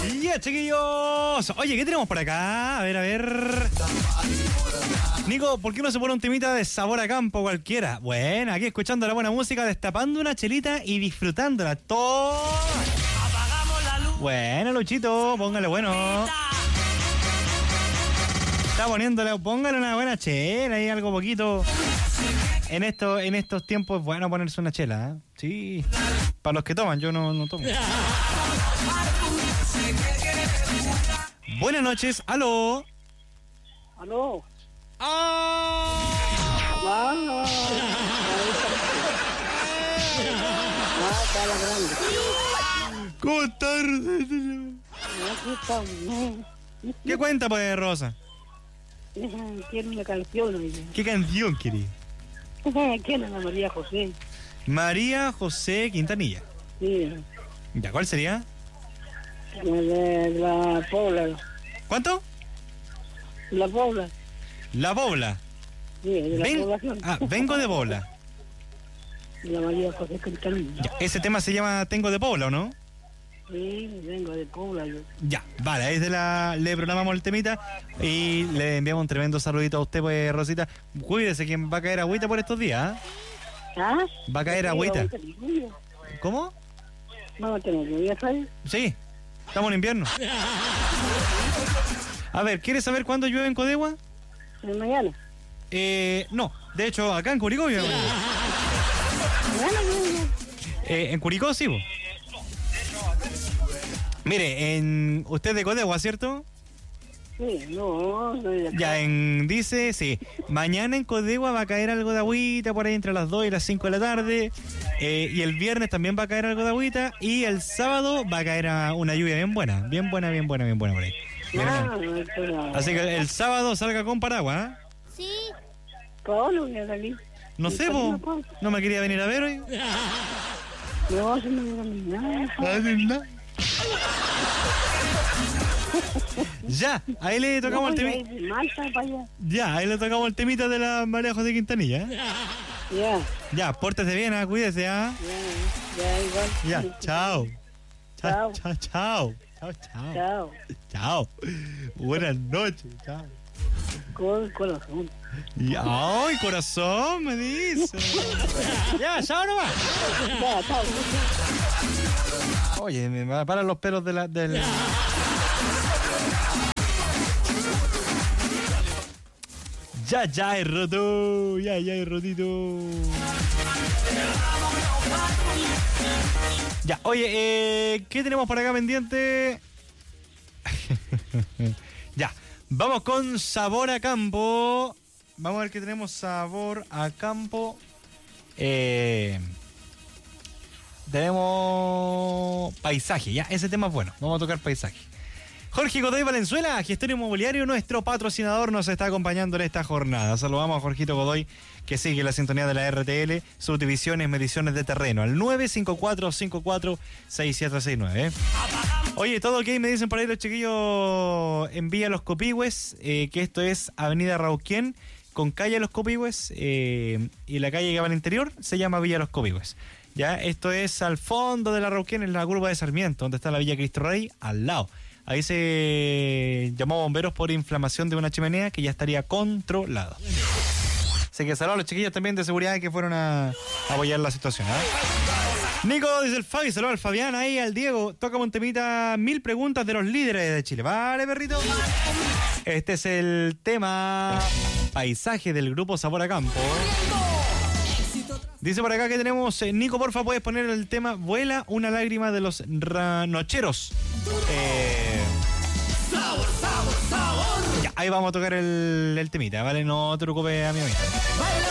Ya, chiquillos. Oye, ¿qué tenemos por acá? A ver. Nico, ¿por qué no se pone un temita de sabor a campo cualquiera? Bueno, aquí escuchando la buena música, destapando una chelita y disfrutándola. Todo. Apagamos la luz. Bueno, Luchito, póngale bueno. Está poniéndole, póngale una buena chela y algo poquito. En estos tiempos es bueno ponerse una chela, ¿eh? Sí. Para los que toman, yo no tomo. Buenas noches, aló. Aló. ¡Ah! Está la grande. ¿Cómo estás? Aquí estamos. ¿Qué cuenta, pues, Rosa? Quiero una canción. Oye. ¿Qué canción querí? ¿Quién es la María José? María José Quintanilla. Sí, ¿Ya cuál sería? de la Pobla. ¿Cuánto? La Pobla. La Pobla. Sí, de la población. Vengo de Pobla. La María José Quintanilla. Ya, ese tema se llama Tengo de Pobla, ¿o no? Sí, vengo de Pobla yo. Ya, vale, ahí le programamos el temita y le enviamos un tremendo saludito a usted, pues, Rosita. Cuídese, que va a caer agüita por estos días, ¿eh? ¿Ah? Va a caer agüita. ¿Cómo? Vamos a tener lluvia, ¿sabes? Sí, estamos en invierno. A ver, ¿quieres saber cuándo llueve en Codegua? Mañana. No, de hecho, acá en Curicó llueve. En Curicó, sí, vos. Mire, usted es de Codegua, ¿cierto? Sí, no soy de acá. Ya, dice, sí, mañana en Codegua va a caer algo de agüita por ahí entre las 2 y las 5 de la tarde, y el viernes también va a caer algo de agüita, y el sábado va a caer una lluvia bien buena por ahí. Bien, así que el sábado salga con paraguas, ¿eh? Sí. ¿Cómo voy a salir? No sé, vos, no me quería venir a ver hoy. No, se me dio nada. Ya, ahí le tocamos el temita. Ya, ahí le tocamos el temita de la María José Quintanilla, ¿eh? Ya. Ya, pórtese bien, cuídese, ¿ah? Ya, igual. Ya, chao. Chao. Chao. Buenas noches, chao. Con corazón. ¡Ay, corazón! Me dice. Ya, chao nomás. Ya, chao. Oye, me paran los pelos del... Ya, he roto. Ya, he rotito. Ya, oye, ¿qué tenemos por acá pendiente? Ya, vamos con sabor a campo. Vamos a ver qué tenemos sabor a campo. Tenemos paisaje, ya, ese tema es bueno. Vamos a tocar paisaje. Jorge Godoy Valenzuela, gestor inmobiliario, nuestro patrocinador, nos está acompañando en esta jornada. Saludamos a Jorgito Godoy, que sigue la sintonía de la RTL, subdivisiones, mediciones de terreno, al 954-54-6769. Oye, todo ok, me dicen por ahí los chiquillos en Villa Los Copihue, que esto es Avenida Rauquén, con calle Los Copihue, y la calle que va al interior se llama Villa Los Copihue. Ya, esto es al fondo de la Rauquén, en la curva de Sarmiento, donde está la Villa Cristo Rey, al lado. Ahí se llamó a bomberos por inflamación de una chimenea que ya estaría controlada. Así que saludos a los chiquillos también de seguridad que fueron a apoyar la situación, ¿eh? Nico, dice el Fabi, saludos al Fabián, ahí al Diego. Tócame un temita, 1000 preguntas de los líderes de Chile. Vale, perrito. Este es el tema paisaje del grupo Sabor a Campo. Dice por acá que tenemos, Nico, porfa, puedes poner el tema Vuela una lágrima de los Nocheros. Sabor. Ya, ahí vamos a tocar el temita, ¿vale? No te preocupes, amigo mío.